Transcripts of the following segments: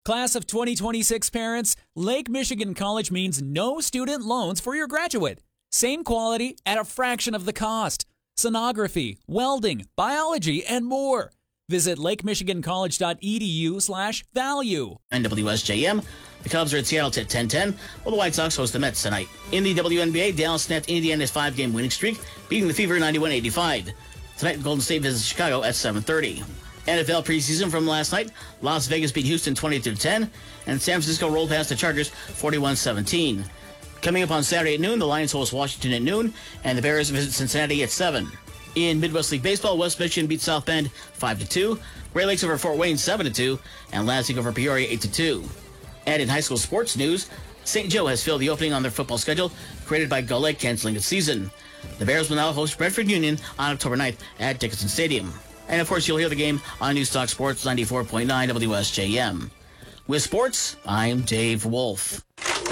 Class of 2026 parents, Lake Michigan College means no student loans for your graduate. Same quality at a fraction of the cost. Sonography, welding, biology, and more. Visit lakemichigancollege.edu/value. WSJM. The Cubs are at Seattle at 10-10, while the White Sox host the Mets tonight. In the WNBA, Dallas snapped Indiana's 5-game winning streak, beating the Fever 91-85. Tonight, Golden State visits Chicago at 7:30. NFL preseason from last night, Las Vegas beat Houston 20-10, and San Francisco rolled past the Chargers 41-17. Coming up on Saturday at noon, the Lions host Washington at noon, and the Bears visit Cincinnati at 7. In Midwest League Baseball, West Michigan beat South Bend 5-2, Great Lakes over Fort Wayne 7-2, and Lansing over Peoria 8-2. And in high school sports news, St. Joe has filled the opening on their football schedule, created by Gull Lake canceling its season. The Bears will now host Brentford Union on October 9th at Dickinson Stadium. And, of course, you'll hear the game on Newstalk Sports 94.9 WSJM. With sports, I'm Dave Wolf.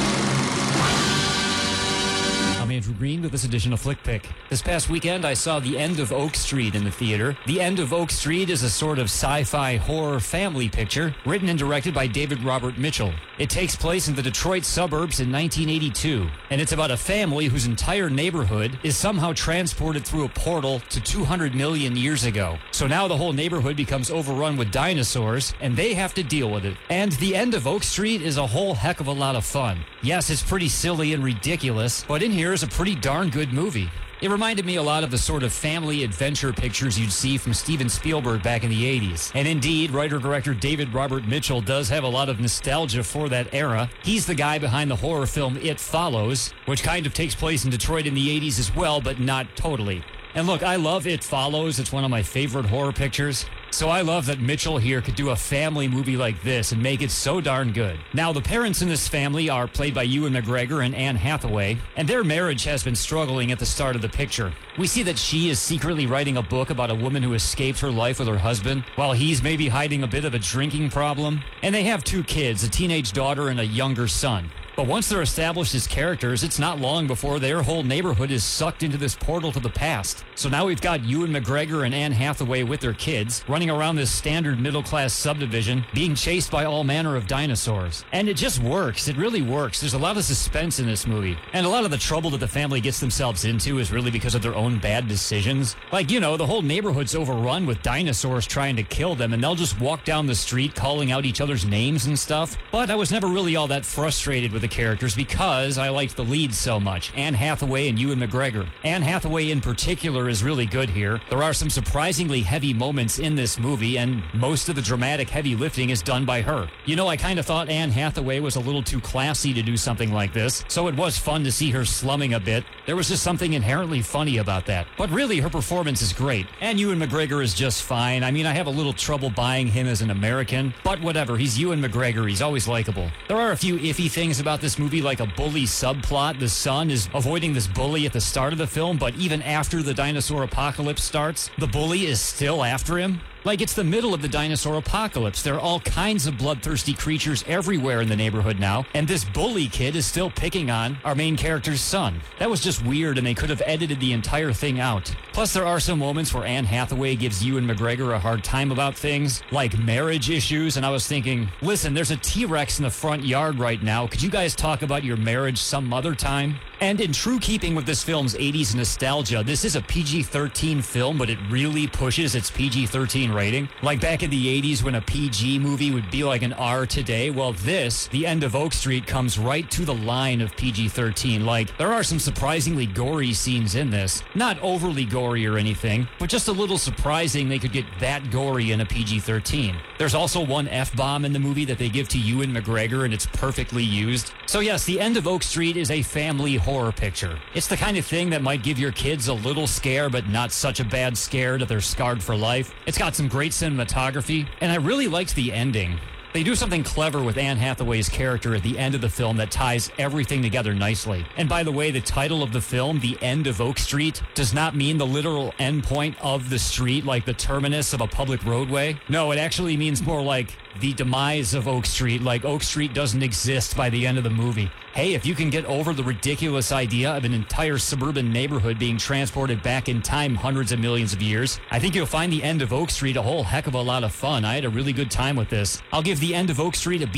I'm Andrew Green with this edition of Flick Pick. This past weekend, I saw The End of Oak Street in the theater. The End of Oak Street is a sort of sci-fi horror family picture written and directed by David Robert Mitchell. It takes place in the Detroit suburbs in 1982, and it's about a family whose entire neighborhood is somehow transported through a portal to 200 million years ago. So now the whole neighborhood becomes overrun with dinosaurs, and they have to deal with it. And The End of Oak Street is a whole heck of a lot of fun. Yes, it's pretty silly and ridiculous, but in here is a pretty darn good movie. It reminded me a lot of the sort of family adventure pictures you'd see from Steven Spielberg back in the 80s. And indeed, writer-director David Robert Mitchell does have a lot of nostalgia for that era. He's the guy behind the horror film It Follows, which kind of takes place in Detroit in the 80s as well, but not totally. And look, I love It Follows. It's one of my favorite horror pictures. So I love that Mitchell here could do a family movie like this and make it so darn good. Now, the parents in this family are played by Ewan McGregor and Anne Hathaway, and their marriage has been struggling at the start of the picture. We see that she is secretly writing a book about a woman who escaped her life with her husband, while he's maybe hiding a bit of a drinking problem. And they have 2 kids, a teenage daughter and a younger son. But once they're established as characters, it's not long before their whole neighborhood is sucked into this portal to the past. So now we've got Ewan McGregor and Anne Hathaway with their kids, running around this standard middle-class subdivision, being chased by all manner of dinosaurs. And it just works. It really works. There's a lot of suspense in this movie. And a lot of the trouble that the family gets themselves into is really because of their own bad decisions. Like, you know, the whole neighborhood's overrun with dinosaurs trying to kill them, and they'll just walk down the street calling out each other's names and stuff. But I was never really all that frustrated with the characters because I liked the leads so much, Anne Hathaway and Ewan McGregor. Anne Hathaway in particular is really good here. There are some surprisingly heavy moments in this movie, and most of the dramatic heavy lifting is done by her. You know, I kind of thought Anne Hathaway was a little too classy to do something like this, so it was fun to see her slumming a bit. There was just something inherently funny about that. But really, her performance is great, and Ewan McGregor is just fine. I mean, I have a little trouble buying him as an American, but whatever, he's Ewan McGregor, he's always likable. There are a few iffy things about this movie, like a bully subplot. The son is avoiding this bully at the start of the film, but even after the dinosaur apocalypse starts, the bully is still after him. Like, it's the middle of the dinosaur apocalypse. There are all kinds of bloodthirsty creatures everywhere in the neighborhood now, and this bully kid is still picking on our main character's son. That was just weird, and they could have edited the entire thing out. Plus, there are some moments where Anne Hathaway gives Ewan McGregor a hard time about things, like marriage issues, and I was thinking, listen, there's a T-Rex in the front yard right now. Could you guys talk about your marriage some other time? And in true keeping with this film's 80s nostalgia, this is a PG-13 film, but it really pushes its PG-13 rating. Like back in the 80s when a PG movie would be like an R today, well this, The End of Oak Street, comes right to the line of PG-13. Like, there are some surprisingly gory scenes in this. Not overly gory or anything, but just a little surprising they could get that gory in a PG-13. There's also one F-bomb in the movie that they give to Ewan McGregor, and it's perfectly used. So yes, The End of Oak Street is a family horror picture. It's the kind of thing that might give your kids a little scare, but not such a bad scare that they're scarred for life. It's got some great cinematography, and I really liked the ending. They do something clever with Anne Hathaway's character at the end of the film that ties everything together nicely. And by the way, the title of the film, The End of Oak Street, does not mean the literal end point of the street, like the terminus of a public roadway. No, it actually means more like the demise of Oak Street, like Oak Street doesn't exist by the end of the movie. Hey, if you can get over the ridiculous idea of an entire suburban neighborhood being transported back in time hundreds of millions of years, I think you'll find The End of Oak Street a whole heck of a lot of fun. I had a really good time with this. I'll give The End of Oak Street a B.